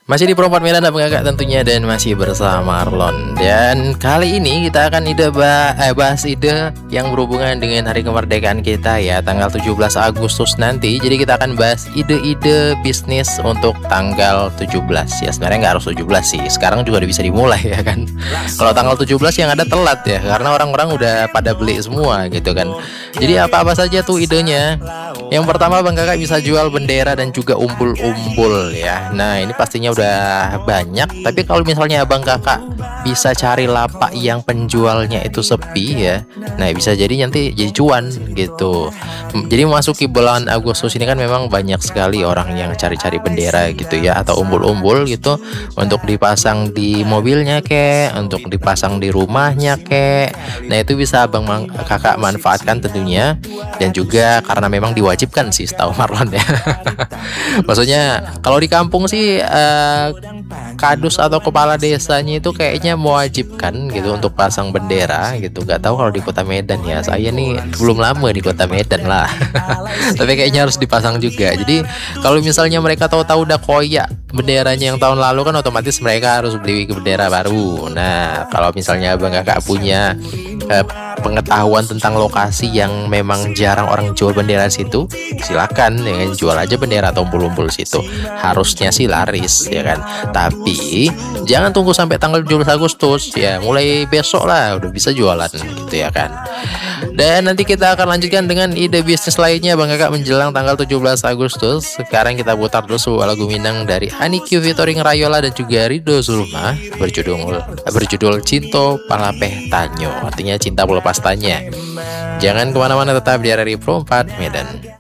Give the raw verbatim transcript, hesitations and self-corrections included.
Masih di Perempat Medan apa kakak tentunya, dan masih bersama Marlon. Dan kali ini kita akan ide bah eh, bahas ide yang berhubungan dengan hari kemerdekaan kita ya, tanggal tujuh belas Agustus nanti. Jadi kita akan bahas ide-ide bisnis untuk tanggal tujuh belas. Ya sebenarnya nggak harus tujuh belas sih, sekarang juga udah bisa dimulai ya kan. Kalau tanggal tujuh belas yang ada telat ya, karena orang-orang udah pada beli semua gitu kan. Jadi apa-apa saja tuh idenya. Yang pertama bang kakak bisa jual bendera dan juga umbul-umbul ya. Nah ini pastinya udah banyak, tapi kalau misalnya abang kakak bisa cari lapak yang penjualnya itu sepi ya, nah bisa jadi nanti jadi cuan gitu. Jadi memasuki bulan Agustus ini kan memang banyak sekali orang yang cari-cari bendera gitu ya, atau umbul-umbul gitu untuk dipasang di mobilnya kek, untuk dipasang di rumahnya kek. Nah itu bisa abang kakak manfaatkan tentunya, dan juga karena memang diwajibkan sih setahu Marlon ya. Maksudnya kalau di kampung sih eh, kadus atau kepala desanya itu kayaknya mewajibkan gitu untuk pasang bendera gitu. Gak tahu kalau di kota Medan ya, saya nih belum lama di kota Medan lah. Tapi kayaknya harus dipasang juga. Jadi kalau misalnya mereka tahu-tahu udah koyak benderanya yang tahun lalu kan, otomatis mereka harus beli bendera baru. Nah kalau misalnya abang kakak punya eh, pengetahuan tentang lokasi yang memang jarang orang jual bendera situ, silakan ya, jual aja bendera atau umbul-umbul situ. Harusnya sih laris ya kan. Tapi jangan tunggu sampai tanggal tujuh belas Agustus ya, mulai besok lah udah bisa jualan gitu ya kan. Dan nanti kita akan lanjutkan dengan ide bisnis lainnya bang kakak menjelang tanggal tujuh belas Agustus. Sekarang kita putar dulu sebuah lagu Minang dari Anikyu featuring Rayola dan juga Rido Zulma, berjudul berjudul Cinto Palapeh Tanyo, artinya cinta pelepas tanya. Jangan kemana-mana, tetap di R R I Pro empat Medan.